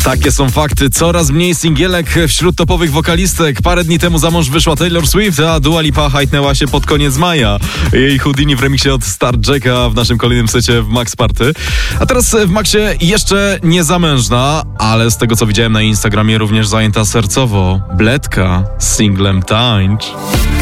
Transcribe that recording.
Takie są fakty. Coraz mniej singielek wśród topowych wokalistek. Parę dni temu za mąż wyszła Taylor Swift, a Dua Lipa hajtnęła się pod koniec maja. Jej Houdini w remiksie od Star Jacka w naszym kolejnym secie w Max Party. A teraz w Maxie jeszcze nie zamężna, ale z tego co widziałem na Instagramie również zajęta sercowo. Bledka z singlem Tańcz.